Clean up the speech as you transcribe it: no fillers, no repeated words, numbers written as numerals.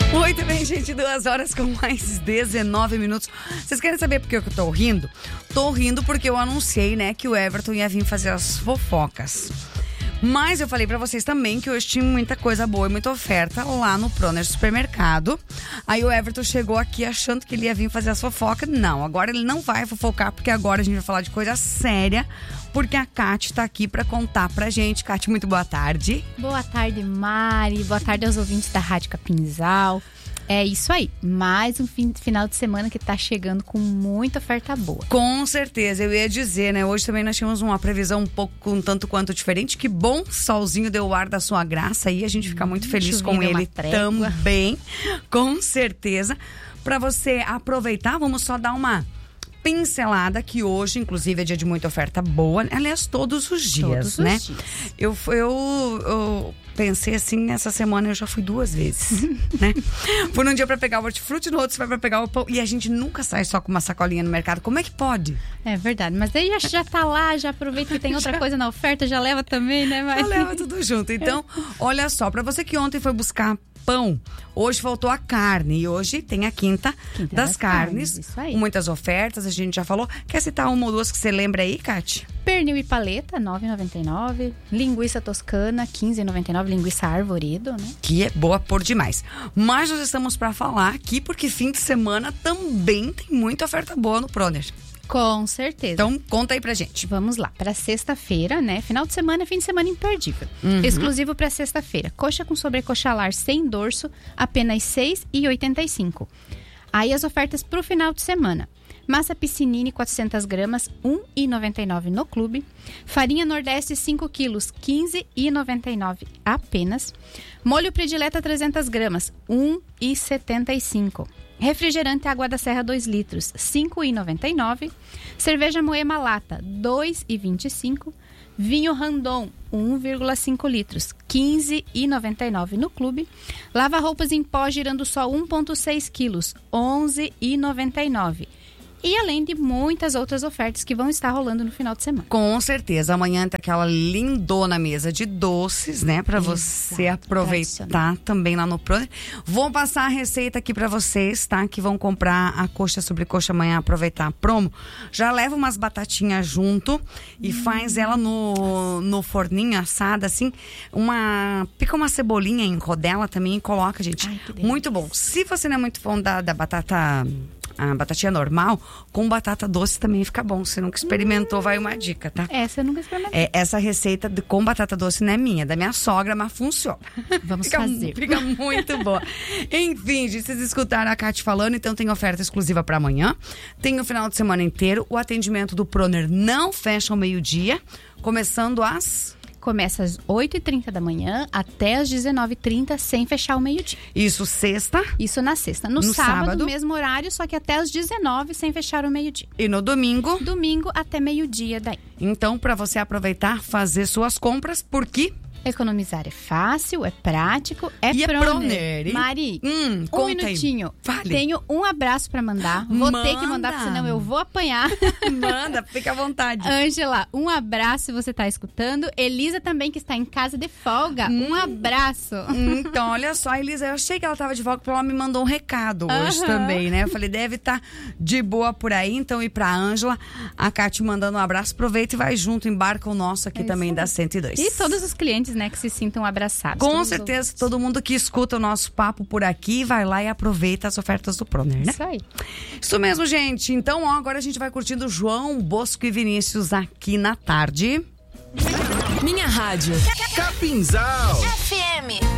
Muito bem, gente, 2 horas com mais 19 minutos. Vocês querem saber por que eu tô rindo? Tô rindo porque eu anunciei, né, que o Everton ia vir fazer as fofocas. Mas eu falei pra vocês também que hoje tinha muita coisa boa e muita oferta lá no Proner Supermercado. Aí o Everton chegou aqui achando que ele ia vir fazer as fofocas. Não, agora ele não vai fofocar, porque agora a gente vai falar de coisa séria. Porque a Kati tá aqui pra contar pra gente. Kati, muito boa tarde. Boa tarde, Mari. Boa tarde aos ouvintes da Rádio Capinzal. É isso aí, mais um final de semana que tá chegando com muita oferta boa. Com certeza, eu ia dizer, né? Hoje também nós tínhamos uma previsão um pouco, um tanto quanto diferente. Que bom, solzinho deu o ar da sua graça aí. A gente fica muito feliz com ele também, com certeza. Pra você aproveitar, vamos só dar uma pincelada que hoje, inclusive, é dia de muita oferta boa. Aliás, todos os dias, né? Os dias. Eu pensei assim, essa semana eu já fui 2 vezes, né? Fui num dia pra pegar o hortifruti, no outro você vai pra pegar o pão. E a gente nunca sai só com uma sacolinha no mercado. Como é que pode? É verdade, mas aí já tá lá, já aproveita que tem outra coisa na oferta, já leva também, né, Mari? Já leva tudo junto. Então, olha só, pra você que ontem foi buscar pão, hoje faltou a carne e hoje tem a quinta das carnes. Isso aí. Com muitas ofertas, a gente já falou. Quer citar uma ou duas que você lembra aí, Kati? Pernil e paleta, R$ 9,99. Linguiça toscana, R$ 15,99. Linguiça arvoredo, né? Que é boa por demais. Mas nós estamos pra falar aqui porque fim de semana também tem muita oferta boa no Proner. Com certeza. Então, conta aí pra gente. Vamos lá, para sexta-feira, né? Final de semana é fim de semana imperdível. Exclusivo para sexta-feira. Coxa com sobrecoxa alar sem dorso, apenas R$ 6,85. Aí as ofertas pro final de semana. Massa piscinine 400 gramas, R$ 1,99 no clube. Farinha Nordeste 5 quilos, R$ 15,99 apenas. Molho predileta 300 gramas, R$ 1,75. Refrigerante Água da Serra 2 litros, R$ 5,99. Cerveja Moema Lata, R$ 2,25. Vinho Randon, 1,5 litros, R$ 15,99 no clube. Lava-roupas em pó girando só 1,6 quilos, R$ 11,99. E além de muitas outras ofertas que vão estar rolando no final de semana. Com certeza. Amanhã tem aquela lindona mesa de doces, né? Pra você aproveitar também lá no Proner. Vou passar a receita aqui pra vocês, tá? Que vão comprar a coxa sobrecoxa amanhã, aproveitar a promo. Já leva umas batatinhas junto e faz ela no forninho assada, assim. Pica uma cebolinha em rodela também e coloca, gente. Ai, que delícia. Muito bom. Se você não é muito fã da batata... A batatinha normal, com batata doce também fica bom. Se nunca experimentou, vai uma dica, tá? Essa eu nunca experimentei. Essa receita com batata doce não é minha, é da minha sogra, mas funciona. Vamos fazer. Fica muito boa. Enfim, gente, vocês escutaram a Kati falando, então tem oferta exclusiva para amanhã. Tem o final de semana inteiro. O atendimento do Proner não fecha ao meio-dia, começando às... Começa às 8h30 da manhã até às 19h30, sem fechar o meio-dia. Isso sexta? Isso na sexta. No sábado, mesmo horário, só que até às 19h, sem fechar o meio-dia. E no domingo? Domingo até meio-dia daí. Então, para você aproveitar, fazer suas compras, porque... Economizar é fácil, é prático, é e Proner. É Proner. Mari, conta minutinho. Fale. Tenho um abraço pra mandar. Vou ter que mandar, porque senão eu vou apanhar. Manda, fica à vontade. Ângela, um abraço se você tá escutando. Elisa também, que está em casa de folga. Um abraço. Então, olha só, Elisa, eu achei que ela tava de folga porque ela me mandou um recado hoje também, né? Eu falei, deve estar de boa por aí. Então, e pra Ângela, a Kati mandando um abraço. Aproveita e vai junto, embarca o nosso aqui também da 102. E todos os clientes, né, que se sintam abraçados. Com certeza, todo mundo que escuta o nosso papo por aqui vai lá e aproveita as ofertas do Proner, né? Isso aí. Isso mesmo, gente. Então, ó, agora a gente vai curtindo João Bosco e Vinícius aqui na tarde. Minha rádio. Capinzal. FM.